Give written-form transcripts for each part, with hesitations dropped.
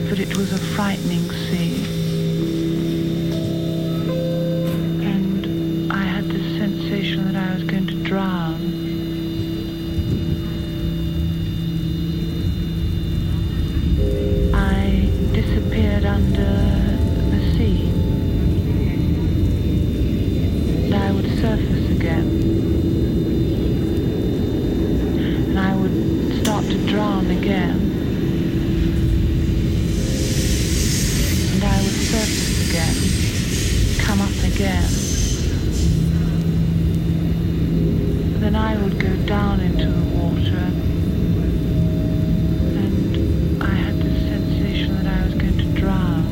but it was a frightening sea. And I had this sensation that I was going to drown. I disappeared under the sea. And I would surface again. And I would start to drown again. And I would surface again, come up again. Then I would go down into the water, and I had this sensation that I was going to drown.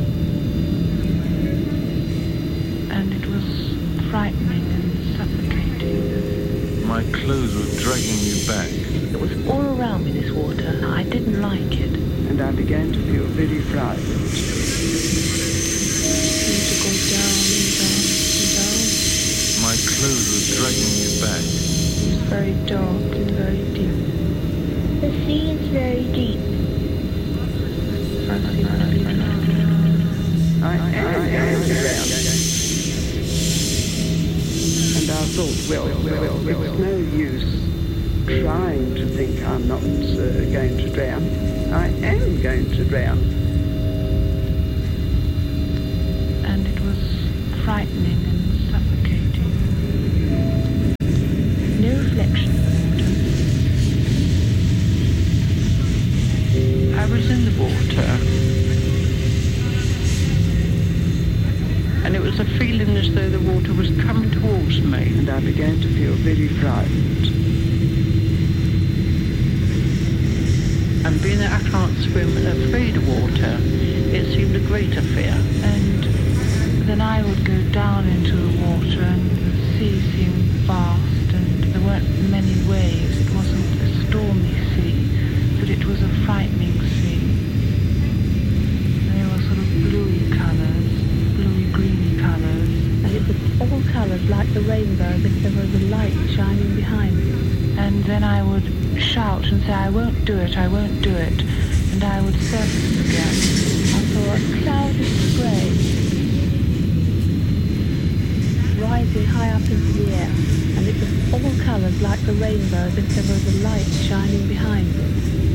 And it was frightening and suffocating. My clothes were dragging me back. It was all around me, this water. I didn't like it. And I began to feel very frightened. Seemed to go down and down and down. My clothes were dragging me back. It was very dark and very deep. The sea is very deep. I am drowned. And I thought, well, it's no use trying to think I'm not going to drown. I am going to drown. And it was frightening and suffocating. No reflection of the water. I was in the water, and it was a feeling as though the water was coming towards me. And I began to feel very frightened. And being that I can't swim and afraid of water, it seemed a greater fear. And then I would go down into the water, and the sea seemed vast, and there weren't many waves. It wasn't a stormy sea, but it was a frightening sea. They were sort of bluey colours, bluey-greeny colours. And it was all colours like the rainbow, as if there was a light shining behind it. And then I would shout and say, I won't do it, I won't do it. And I would surface again. I saw a cloud of spray rising high up into the air, and it was all colours like the rainbow, as if there was a light shining behind it.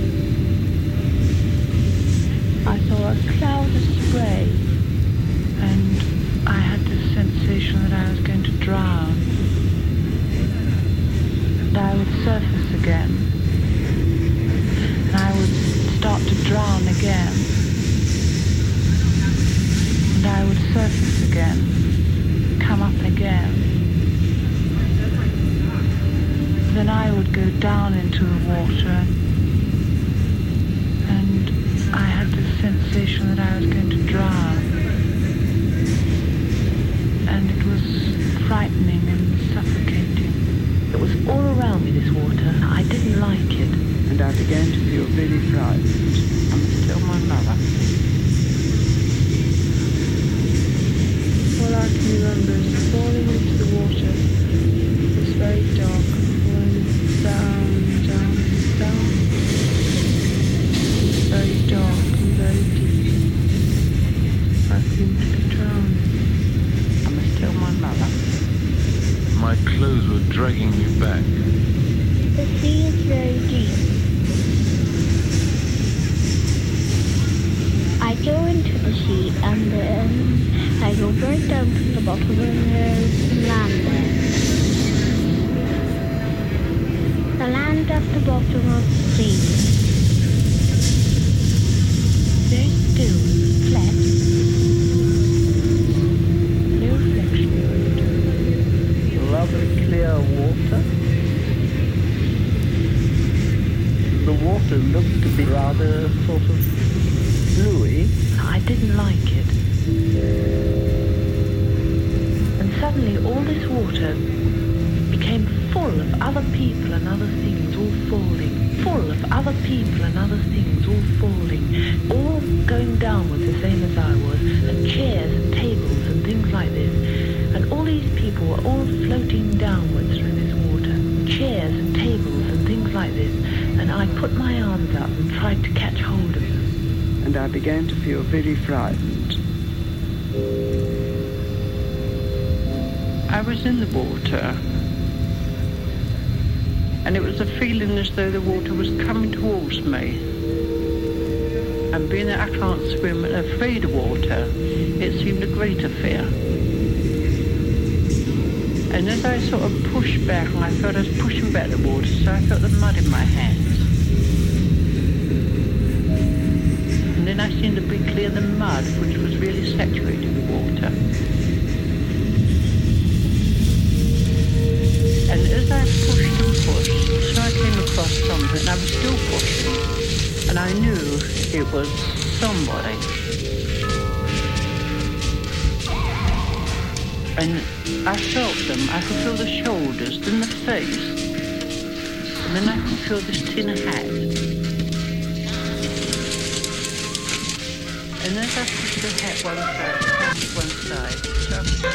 I saw a cloud of spray, and I had this sensation that I was going to drown. And I would surface again. And I would start to drown again. And I would surface again, come up again. Then I would go down into the water, and I had this sensation that I was going to drown. And it was frightening and suffocating. It was all around me, this water. I didn't like it. And I began to feel very frightened. I must tell my mother. All I can remember is falling into the water. It was very dark, falling down, down, down. Very dark and very deep. I seemed to be drowning. I must tell my mother. My clothes were dragging me back. The sea is very deep. I go into the sea, and then I go right down to the bottom, and there's land there. The land at the bottom of the sea. Very still, flat. No reflection. Lovely clear water. The water looked to be rather sort of bluey. I didn't like it. And suddenly all this water became full of other people and other things all falling. Full of other people and other things all falling. All going downwards the same as I was. And chairs and tables and things like this. And all these people were all floating downwards through this water. Chairs and tables and things like this. And I put my arms up and tried to catch hold of them. And and I began to feel very frightened. I was in the water, and it was a feeling as though the water was coming towards me. And being that I can't swim and afraid of water, it seemed a greater fear. And as I sort of pushed back, and I felt I was pushing back the water, so I felt the mud in my hands. And then I seemed to be clear the mud, which was really saturated with water. And as I pushed and pushed, so I came across something, and I was still pushing, and I knew it was somebody. And I felt them. I could feel the shoulders, then the face, and then I could feel this tin hat. And as I pushed the hat one side,